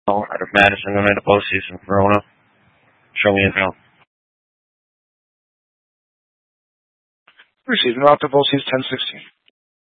out of Madison, going into postseason. Verona. Show me info. Receiving out to postseason 10-16.